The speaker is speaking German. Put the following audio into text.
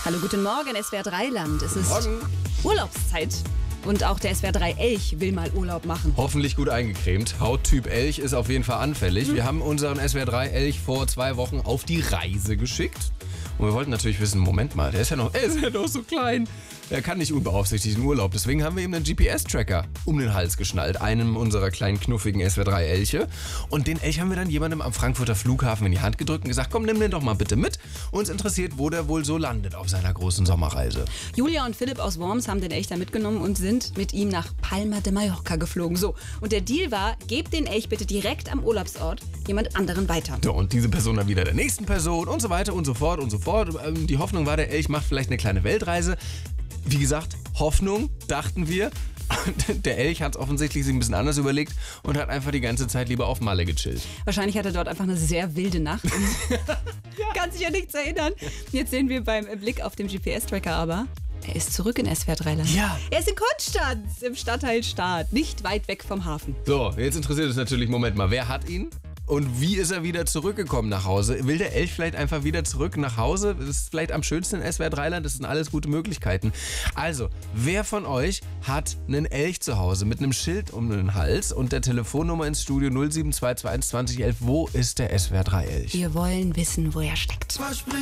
Hallo, guten Morgen, SWR 3 Land. Es ist Morgen. Urlaubszeit und auch der SWR 3 Elch will mal Urlaub machen. Hoffentlich gut eingecremt. Hauttyp Elch ist auf jeden Fall anfällig. Wir haben unseren SWR 3 Elch vor 2 Wochen auf die Reise geschickt. Und wir wollten natürlich wissen, Moment mal, er ist ja noch so klein. Er kann nicht unbeaufsichtigt in Urlaub. Deswegen haben wir ihm einen GPS-Tracker um den Hals geschnallt. Einem unserer kleinen knuffigen SWR 3 Elche. Und den Elch haben wir dann jemandem am Frankfurter Flughafen in die Hand gedrückt und gesagt, komm, nimm den doch mal bitte mit. Uns interessiert, wo der wohl so landet auf seiner großen Sommerreise. Julia und Philipp aus Worms haben den Elch da mitgenommen und sind mit ihm nach Palma de Mallorca geflogen. So, und der Deal war, gebt den Elch bitte direkt am Urlaubsort jemand anderen weiter. So, und diese Person dann wieder der nächsten Person und so weiter und so fort und so fort. Die Hoffnung war, der Elch macht vielleicht eine kleine Weltreise. Wie gesagt, Hoffnung, dachten wir. Der Elch hat es offensichtlich sich ein bisschen anders überlegt und hat einfach die ganze Zeit lieber auf Malle gechillt. Wahrscheinlich hat er dort einfach eine sehr wilde Nacht und kann sich an nichts erinnern. Jetzt sehen wir beim Blick auf dem GPS-Tracker aber, er ist zurück in SWR 3 Land. Ja. Er ist in Konstanz, im Stadtteil Stad, nicht weit weg vom Hafen. So, jetzt interessiert es natürlich, Moment mal, wer hat ihn? Und wie ist er wieder zurückgekommen nach Hause? Will der Elch vielleicht einfach wieder zurück nach Hause? Das ist vielleicht am schönsten in SWR 3 Land. Das sind alles gute Möglichkeiten. Also, wer von euch hat einen Elch zu Hause mit einem Schild um den Hals und der Telefonnummer ins Studio 07221 2011? Wo ist der SWR 3 Elch? Wir wollen wissen, wo er steckt.